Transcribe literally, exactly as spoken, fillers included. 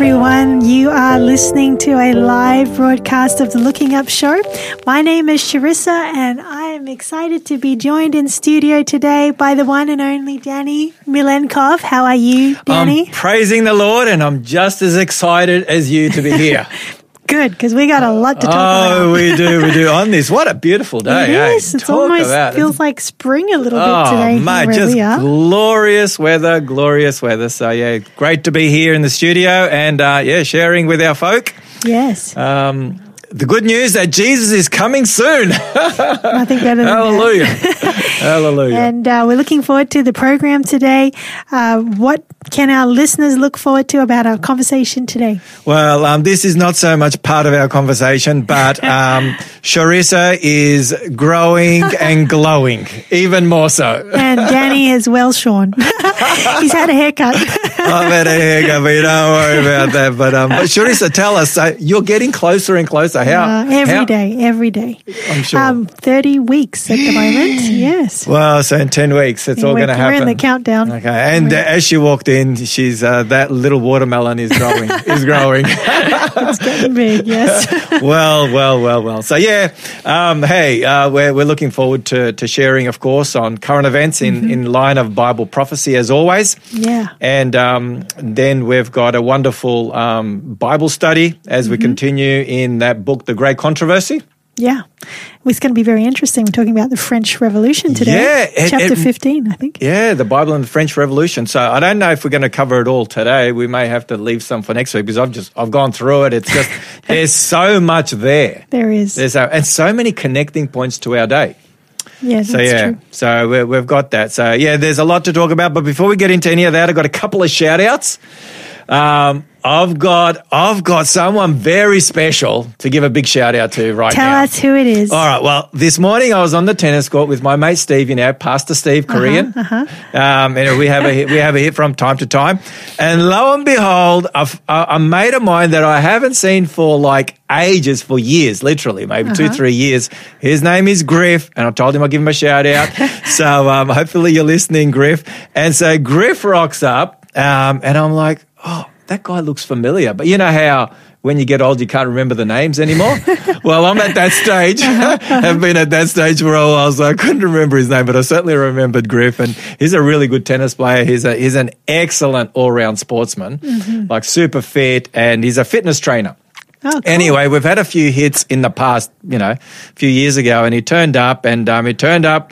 Everyone, you are listening to a live broadcast of the Looking Up Show. My name is Charissa, and I am excited to be joined in studio today by the one and only Danny Milenkov. How are you, Danny? I'm praising the Lord, and I'm just as excited as you to be here. Good, because we got a lot to talk oh, about. Oh, we do, we do. On this, what a beautiful day. It eh? is. It Talk almost about feels it. like spring a little oh, bit today. mate, where just we are. glorious weather, glorious weather. So, yeah, great to be here in the studio and, uh, yeah, sharing with our folk. Yes. Um, the good news that Jesus is coming soon. Nothing better than Hallelujah. that. Hallelujah. And uh, we're looking forward to the program today. Uh, what can our listeners look forward to about our conversation today? Well, um, this is not so much part of our conversation, but um, Charissa is growing and glowing, even more so. And Danny is well shorn. He's had a haircut. I've had a haircut, but don't worry about that. But, um, but Charissa, tell us, uh, you're getting closer and closer. How? Uh, every how? day, every day. I'm sure. Um, thirty weeks at the moment, yes. Well, so in ten weeks, it's all we're, going to happen. We're in the countdown. Okay, and uh, as she walked in, she's uh, that little watermelon is growing. is growing. It's getting big, yes. well, well, well, well. So yeah, um, hey, uh, we're we're looking forward to to sharing, of course, on current events in, mm-hmm. in line of Bible prophecy as always. Yeah. And um, then we've got a wonderful um, Bible study as mm-hmm. we continue in that book, The Great Controversy. Yeah. It's going to be very interesting. We're talking about the French Revolution today. Yeah. It, Chapter it, fifteen, I think. Yeah, the Bible and the French Revolution. So I don't know if we're going to cover it all today. We may have to leave some for next week because I've just, I've gone through it. It's just, there's so much there. There is. There's a, and so many connecting points to our day. Yeah, that's so, yeah, true. So we're, we've got that. So, yeah, there's a lot to talk about. But before we get into any of that, I've got a couple of shout-outs. Um, I've got I've got someone very special to give a big shout out to right Tell now. Tell us who it is. All right. Well, this morning I was on the tennis court with my mate Steve, you know, Pastor Steve, Korean. Uh-huh, uh-huh. Um, and we have a hit, we have a hit from time to time. And lo and behold, I've, a mate of mine that I haven't seen for like ages, for years, literally, maybe uh-huh. two, three years. His name is Griff, and I told him I'd give him a shout out. so um, hopefully you're listening, Griff. And so Griff rocks up, um, and I'm like, oh, that guy looks familiar. But you know how when you get old, you can't remember the names anymore? Well, I'm at that stage. I've been at that stage for a while, so I couldn't remember his name, but I certainly remembered Griff. And he's a really good tennis player. He's a, he's an excellent all-round sportsman, mm-hmm. like super fit, and he's a fitness trainer. Oh, cool. Anyway, we've had a few hits in the past, you know, a few years ago, and he turned up, and um, he turned up